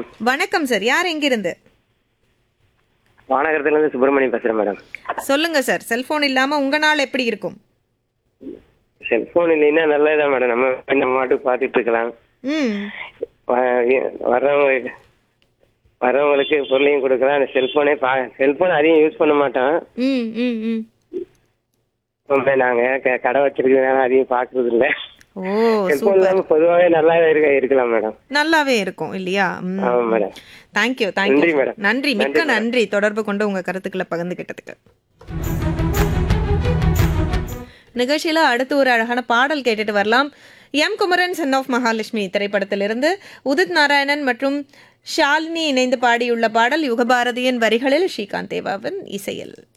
Madam. வணக்கம் sir. யார் எங்கிருந்து? வானகரத்துல இருந்து சுப்பிரமணியம் பேசுறேன் மேடம். சொல்லுங்க சார். செல்போன் இல்லாம உங்க நாள் எப்படி இருக்கும்? செல்போன் இல்லைன்னா நல்லதுதான் மேடம். நம்ம மாட்டுக்கு பார்த்துட்டு இருக்கலாம். ம் வர்றவங்களுக்கு வர்றவங்களுக்கு பொருளையும் கொடுக்கலாம். அந்த செல்போன் அதிகம் யூஸ் பண்ண மாட்டோம். ம் ம் ம் ரொம்ப நாங்க கடை வச்சிருக்கிறதுனால அதிகம் பாக்குறது இல்ல. ஓ செல்போன் சூப்பர். இல்லாம பொதுவாகவே நல்லா இருக்கலாம் மேடம். நல்லாவே இருக்கும் இல்லையா? ஆமா மேடம். தேங்க்யூ நன்றி தேங்க்யூ. மேடம். நன்றி, மிக்க நன்றி மேடம். நன்றி தொடர்பு கொண்டு உங்க கருத்துக்களை பகிர்ந்துகிட்டதுக்கு. நிகழ்ச்சியில அடுத்து ஒரு அழகான பாடல் கேட்டுட்டு வரலாம். M Kumaran son of Mahalakshmi திரைப்படத்திலிருந்து உதித் நாராயணன் மற்றும் ஷாலினி இணைந்து பாடியுள்ள பாடல் யுகபாரதியின் வரிகளில் ஸ்ரீகாந்த் தேவாவின் இசையில்.